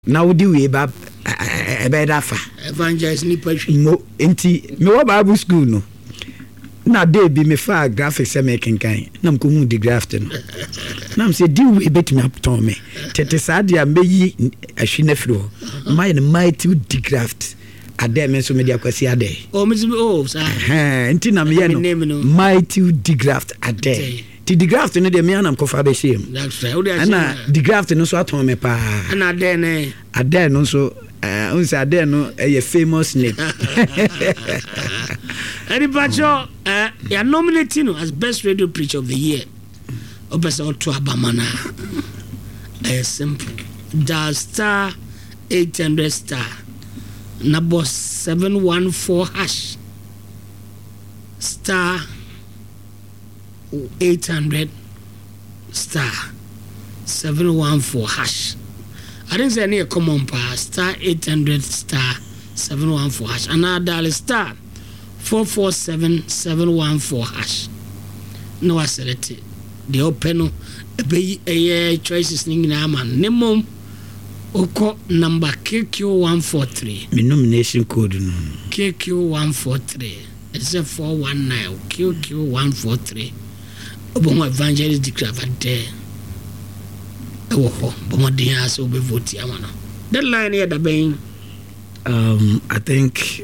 Now would we ba a better fa evangelist ni patwi mo enti me wo Bible school no na dey be me fa graphics e making kan na mko hu the graft no na me say di we betimi apton me tete sa dia meyi ahwi na firi ho my mighty the graft ade me so me dia kwasi ade sa enti na me ye no mighty the graft ade ti the graft no de me anam kofa be shame that's right ana the graft no so aton me pa ana ade no so unse ade no famous name anybody you nominating as best radio preacher of the year obesa to abamana simple dial star 800 star number 714 # star 800 star 714 #. I didn't say any common pass star 800 star 714 #. And dial star 447 714 #. No, I select it. The open a choices ning na man nemom oko number KQ143. My nomination code no. KQ143. It's a 419 KQ143. Obo evangelist declare there. Ewo bo modin as obe vote amana. Deadline here da ben I think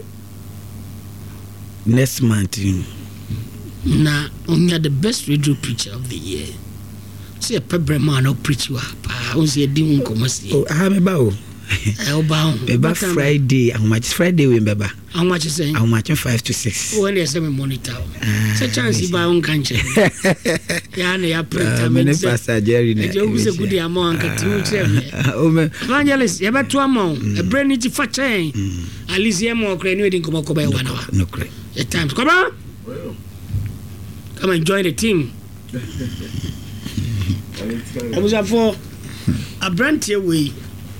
next month na only the best radio preacher of the year. See a pebble man no preach you pa on say di un komasi. Oh me ba o. Beba Friday, how much Friday we beba? How much is saying? How much 5 to 6. When there's a monitor. Such chance you buy on country. Yeah, ya print. Many pastor Jerry. You use a good amount. Evangelist, you better amount. A brain need to fetch. At least you more crane come up by 1 hour. No crane. At times, come on. Come and join the team. I was up for a brand here way.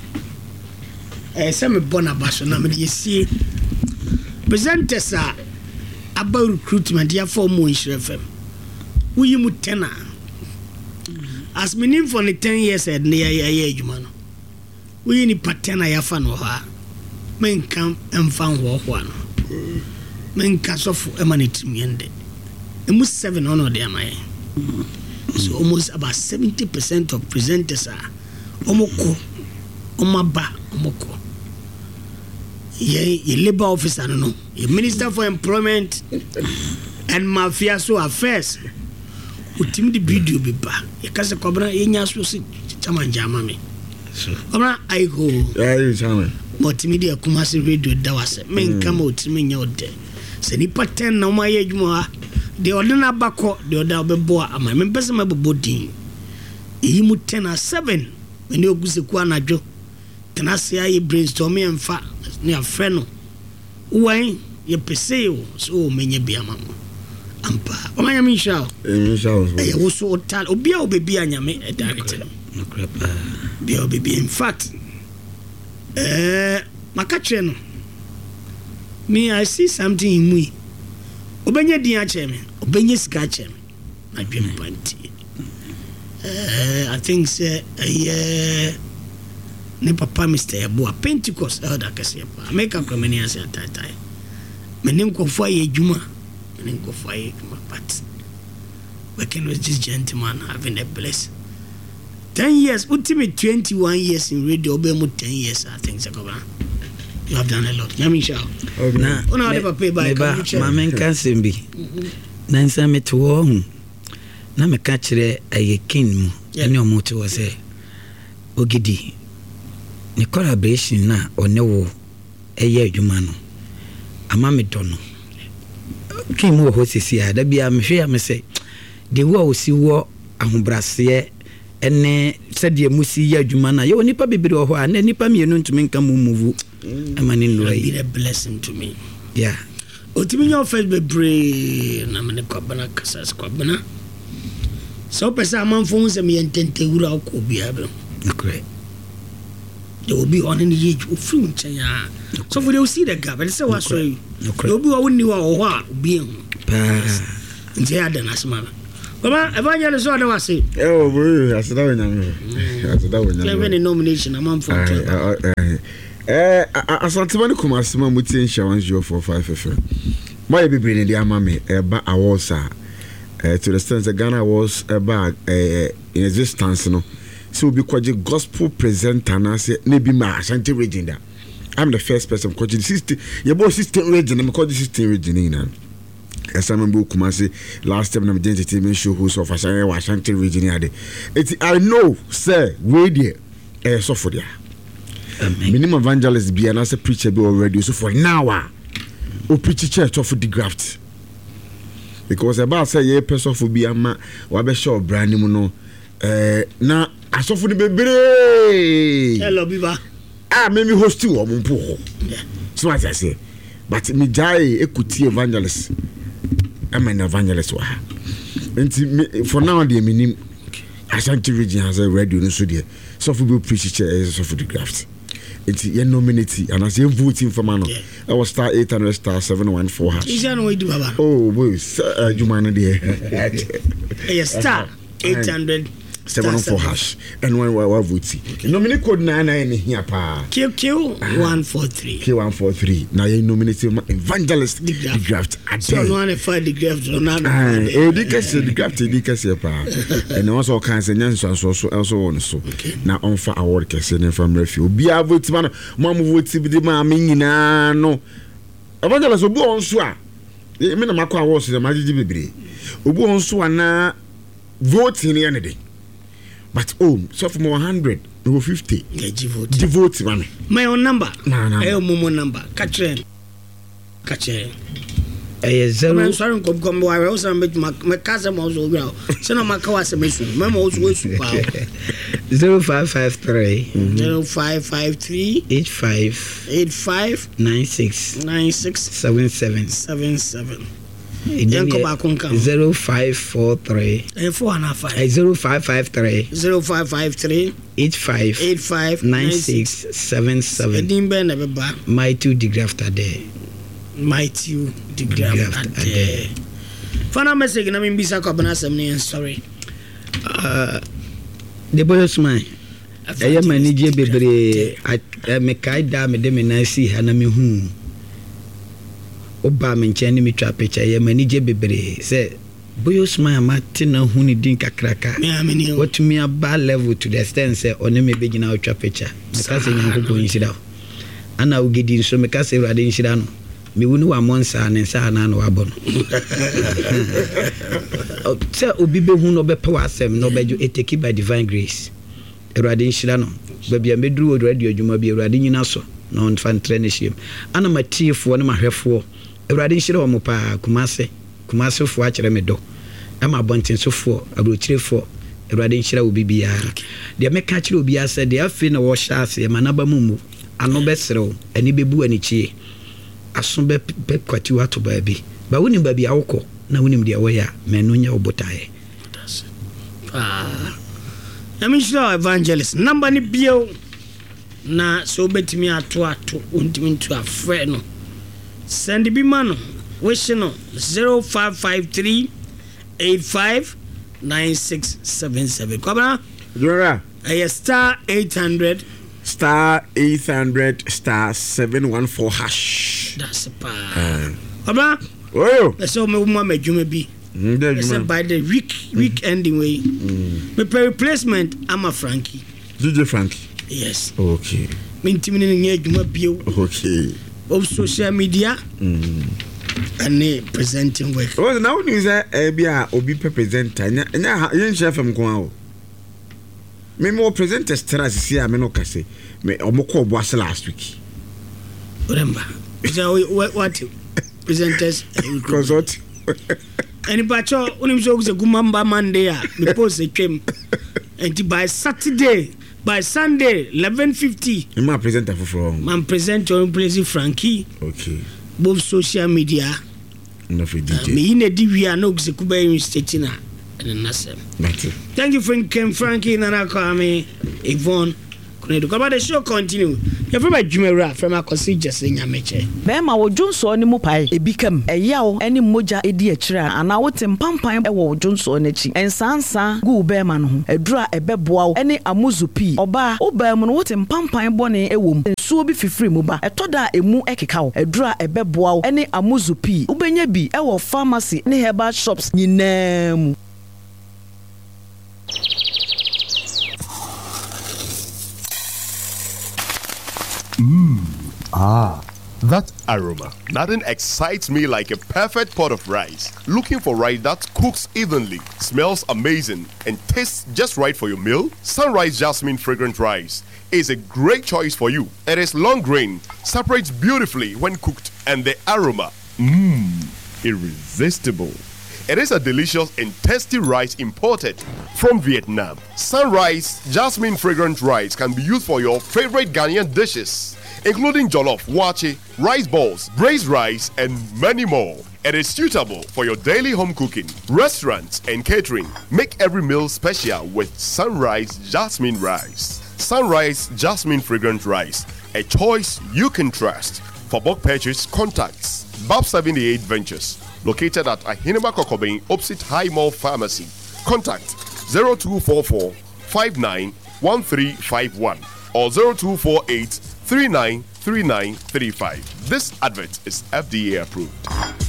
Some Bonabaso na me see presenters are about recruitment ya for mo FM. We mu tenor. As meaning for the 10 years at near ya adwuma no. We ni patena ya fa no ha. Men kam emfa ho ho no. Men ka sofo emanitimi ende. Emu 7 on the amai. So almost about 70% of presenters are omoko omaba omoko. Ye labor officer no, ye minister for employment and mafia so affairs. Utim di video be ba. Ye kase kobra ye nya so si chamanja mame. So kobra I go. Yeah, chama. Multimedia Kumasi radio da wase. Men kama utimi nya ode. Se ni pattern na ma ye dwuma ha. De odena bako, de oda obeboa ama. Men pese mabebo din. Yi mu 10 or 7. Men ni oguse ku anadwo. Tenase aye brainstorm and fa ne afreno wen ye pese o so menye bia mama ampa omanya mi sha e wo so tal obi a obebi anyame e direct no crap bia obebi in fact makache no me I see something in me obenye din a cheme obenye sika cheme na dwem panti I think say ne papa Mr. Eboa Pentecost elder kese pa make up many as atatai menim ko fo ye djuma menim ko fo ye djuma but working with this gentleman having a bless 10 years ultimate 21 years in radio obe mu 10 years I think Jacob you have done a lot nyami sha na ona de papa ba ma men kan sembi na nsa meto hu na me ka kire ayekin mu ene omoto wo se ogidi ni collaboration na onewo eye adwuma no ama me dono kin mo ho sisi ada bia me hwe ya me se de wo osi wo ahobrase ene sede musi ya adwuma na ye onipa bibiri ho a na nipa mienu ntumi nka mu move amani no be a blessing to me yeah otimi nyo first be pray na me ko bana kasas ko bana so pesa amanfo hu se me entente wura ko bia be okay. There will be on any age of fruit. So for you see the gap, and so I say, you'll be only one being. And they are the last man. Come evangelist so na wase. Oh boy, aseda wonyame. Aseda wonyame. Clever nomination among for. Asantema ne Kumasima mutie nsha 1045 FM. My be bring the amame eba awards to the extent that Ghana was about in existence no. So be kwaje gospel presenter na say ne bi ma Ashanti region da. I'm the first person kwaje system. Your boy system region am kwaje system region ina. As I remember Kumasi last time na me entertainment show host of Ashanti region ade. I know sir we there so for there. Minimum evangelist be and as a preacher be already so for now o preach church of the graft because about say ye person for be ama wa be show brand new no na asofo ni bebre hello biba me host you o mpo so as I say but me jai ekuti evangelist am an evangelist wa for now the minim Ashanti region has a radio no so there so for be preach church so for the graft. It's your nominati and as you voting for man. I was star 800 star 714 hash. Is that what you do, Baba? Oh, boy, you man there. Yes, star 800 714 hash. And one voting. Nominate code 99 here, pa. Q143. Q143. Now you nominate evangelist the graft. So no one find the graft. So now. The graft. Pa. And also cancer and also on so. Now on for award kese from refuge. Be a vote man. Mom vote the mammy no. Evangelist obu on so a. Me na makwa awards the magiji bebre. Obu on so na vote in any day. But so from 100 over 50. Yeah, devote man. My own number. No. Momo number. Catch it. Zero. I'm sorry, come I also make my cousin also grow. So no my kawas mesu. Mama also was 0553 0553 85 96 77. 0543 0553 85 96 77. My two degrafter there. Might you degrade there. Fana message na mbisa kwa bana semne sorry. The boys man. Aya manije bebre me kaida me de me na si ha na me hu. Oba me nche ni me twa picture aya manije bebre say boys man amate na hu ni din kakraka. What me aba level to the extent say one me be gina twa picture. Me ka say nyanko ko insida. Ana ugidi so me ka say urade insida no. Me wunu wa monsa ne sa na no abon se obi be hu no be power asem no be jo eteki by divine grace erade nshira no ba bia medru o radio adwuma bi erade nyina so no on fan traineeship ana matiefo ne mahwefo erade nshira o mo pa kumase fo a kire me do ama bonten so fo abrochirefo erade nshira obi bia de me ka kire obi ase de afi na wo sha ase manaba mumu ano be serew ani bebu ani chie asombe pe kwati wato baabi ba woni baabi awoko na woni mde awoya menu nya obotae na mi shiro evangelist number ni bio na so betimi ato ontimi ntu afre no send bi ma no wish no 0553 85 9677 kwabra Jora star 800 star 800 star 714 hash. That's a pa. Aba. Oh. That's all me adwuma bi. By the week ending way. Me replacement I'm a Frankie. DJ Frankie. Yes. Okay. Me ntimi ne nya adwuma bio. Okay. Of social media. And presenting work. Oh, now news bia obi presenter nya yen chef am ko awo. Me more presenters tell see I no kase me omoko oboase last week. Remember. So what presenters consult any bacho unim so go gumamba Monday me post a twem and by Saturday by Sunday 11:50 you ma presenter for man present on place Frankie. Okay. Both social media no for DJ me in di we are no go kuba yin state na and nasem. Thank you Frankie Nana Kwame Yvonne Konedo. But the show continue. You from a Jumera from a Kosi just in Yameche. Bema wo Johnso ni mu pai ebikam eyawo ene moja edi akira ana wo tempampan e wo Johnso n'echi ensansa gu bema no ho edura ebeboa ene amuzupi oba obam no wo tempampan bone ewom nsuo bi fifiri mu ba etoda emu ekeka wo edura ebeboa ene amuzupi ubenya bi e wo pharmacy ne herbal shops nyinam. That aroma. Nothing excites me like a perfect pot of rice. Looking for rice that cooks evenly, smells amazing, and tastes just right for your meal? Sunrise Jasmine Fragrant Rice is a great choice for you. It is long grain, separates beautifully when cooked, and the aroma, irresistible. It is a delicious and tasty rice imported from Vietnam. Sunrise Jasmine Fragrant Rice can be used for your favorite Ghanaian dishes, including jollof, wache, rice balls, braised rice, and many more. It is suitable for your daily home cooking, restaurants, and catering. Make every meal special with Sunrise Jasmine Rice. Sunrise Jasmine Fragrant Rice, a choice you can trust. For bulk purchase, contacts Bob 78 Ventures, located at Ahinema Kokobeng, opposite High Mall Pharmacy. Contact 0244 591351 or 0248 393935. This advert is FDA approved.